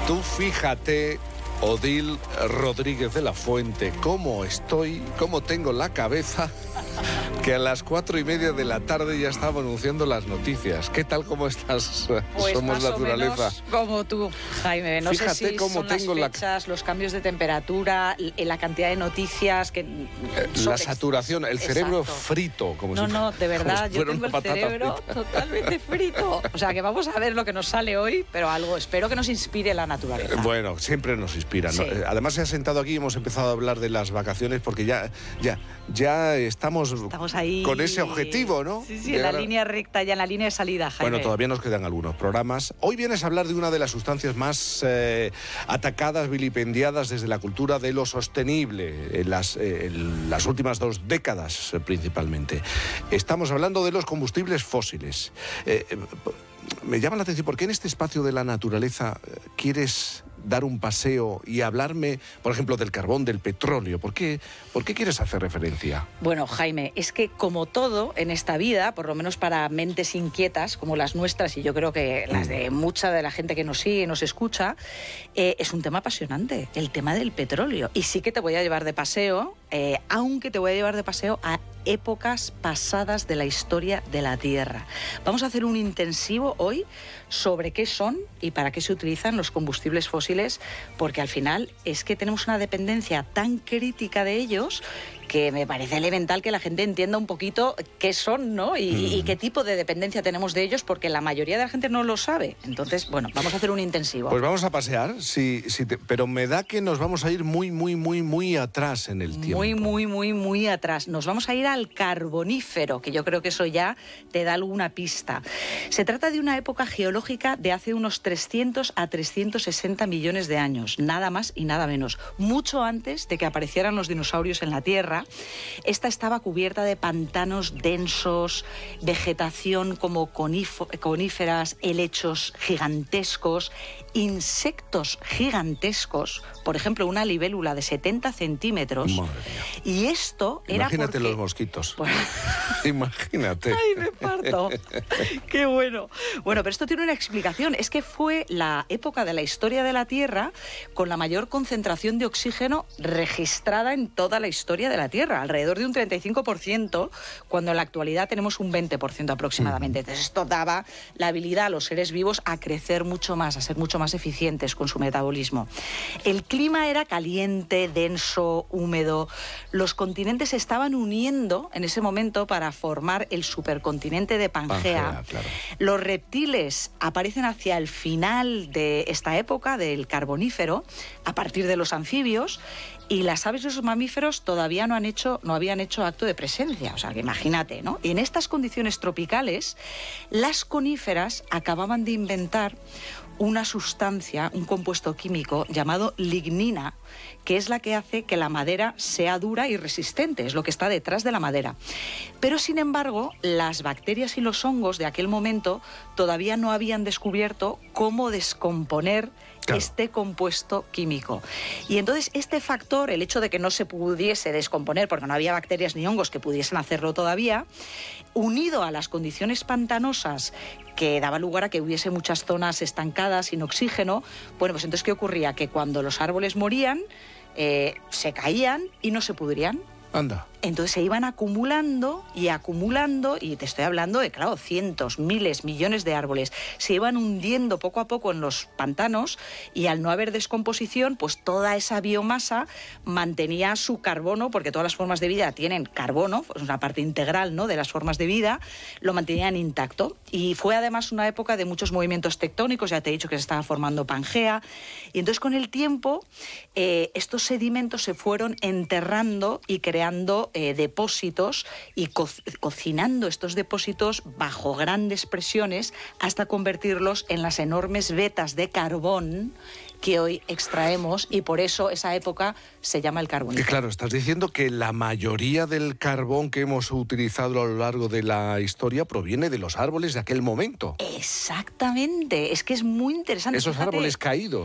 Tú fíjate, Odil Rodríguez de la Fuente, cómo estoy, cómo tengo la cabeza, que a las 4:30 de la tarde ya estaba anunciando las noticias. ¿Qué tal, cómo estás? Pues Somos más naturaleza. o menos como tú, Jaime. No Fíjate sé si cómo son tengo las fechas, los cambios de temperatura, la cantidad de noticias que... la saturación, el cerebro Exacto. frito. Como No, de verdad, yo tengo el cerebro frita. totalmente frito. O sea, que vamos a ver lo que nos sale hoy, pero algo espero que nos inspire la naturaleza. Bueno, siempre nos inspira, ¿no? Sí. Además, se ha sentado aquí y hemos empezado a hablar de las vacaciones porque ya estamos ahí con ese objetivo, ¿no? Sí, en la línea recta, ya en la línea de salida, Jaime. Bueno, todavía nos quedan algunos programas. Hoy vienes a hablar de una de las sustancias más atacadas, vilipendiadas desde la cultura de lo sostenible, en las últimas 2 décadas principalmente. Estamos hablando de los combustibles fósiles. Me llama la atención, ¿por qué en este espacio de la naturaleza quieres dar un paseo y hablarme, por ejemplo, del carbón, del petróleo? ¿Por qué quieres hacer referencia? Bueno, Jaime, es que como todo en esta vida, por lo menos para mentes inquietas como las nuestras, y yo creo que las de mucha de la gente que nos sigue y nos escucha, es un tema apasionante, el tema del petróleo. Y sí que te voy a llevar de paseo, aunque te voy a llevar de paseo a épocas pasadas de la historia de la Tierra. Vamos a hacer un intensivo hoy sobre qué son y para qué se utilizan los combustibles fósiles, porque al final es que tenemos una dependencia tan crítica de ellos que me parece elemental que la gente entienda un poquito qué son, ¿no? Y qué tipo de dependencia tenemos de ellos, porque la mayoría de la gente no lo sabe. Entonces, bueno, vamos a hacer un intensivo. Pues vamos a pasear, pero me da que nos vamos a ir muy atrás en el tiempo. Muy atrás. Nos vamos a ir al Carbonífero, que yo creo que eso ya te da alguna pista. Se trata de una época geológica de hace unos 300 a 360 millones de años, nada más y nada menos. Mucho antes de que aparecieran los dinosaurios en la Tierra. Esta estaba cubierta de pantanos densos, vegetación como coníferas, helechos gigantescos, insectos gigantescos, por ejemplo, una libélula de 70 centímetros. Madre mía. Y esto era Imagínate porque... los mosquitos. Bueno... Imagínate. ¡Ay, me parto! ¡Qué bueno! Bueno, pero esto tiene una explicación. Es que fue la época de la historia de la Tierra con la mayor concentración de oxígeno registrada en toda la historia de la Tierra, alrededor de un 35%, cuando en la actualidad tenemos un 20% aproximadamente. Entonces, esto daba la habilidad a los seres vivos a crecer mucho más, a ser mucho más eficientes con su metabolismo. El clima era caliente, denso, húmedo. Los continentes se estaban uniendo en ese momento para formar el supercontinente de Pangea. Claro. Los reptiles aparecen hacia el final de esta época del Carbonífero, a partir de los anfibios, y las aves y los mamíferos todavía no habían hecho acto de presencia. O sea, que imagínate, ¿no? Y en estas condiciones tropicales, las coníferas acababan de inventar una sustancia, un compuesto químico llamado lignina, que es la que hace que la madera sea dura y resistente, es lo que está detrás de la madera. Pero, sin embargo, las bacterias y los hongos de aquel momento todavía no habían descubierto cómo descomponer este compuesto químico. Y entonces este factor, el hecho de que no se pudiese descomponer porque no había bacterias ni hongos que pudiesen hacerlo todavía, unido a las condiciones pantanosas que daba lugar a que hubiese muchas zonas estancadas sin oxígeno, bueno, pues entonces ¿qué ocurría? Que cuando los árboles morían, se caían y no se pudrían. Anda. Entonces se iban acumulando, y te estoy hablando de, claro, cientos, miles, millones de árboles. Se iban hundiendo poco a poco en los pantanos y al no haber descomposición, pues toda esa biomasa mantenía su carbono, porque todas las formas de vida tienen carbono, es una parte integral, ¿no?, de las formas de vida, lo mantenían intacto. Y fue además una época de muchos movimientos tectónicos, ya te he dicho que se estaba formando Pangea, y entonces con el tiempo estos sedimentos se fueron enterrando y creando depósitos y cocinando estos depósitos bajo grandes presiones hasta convertirlos en las enormes vetas de carbón que hoy extraemos, y por eso esa época se llama el Carbonífero. Claro, estás diciendo que la mayoría del carbón que hemos utilizado a lo largo de la historia proviene de los árboles de aquel momento. Exactamente, es que es muy interesante. Esos árboles caídos.